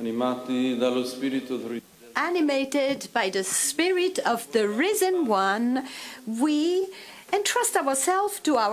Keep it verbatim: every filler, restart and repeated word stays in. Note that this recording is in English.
animati dallo Spirito di Animated by the Spirit of the Risen One, we entrust ourselves to our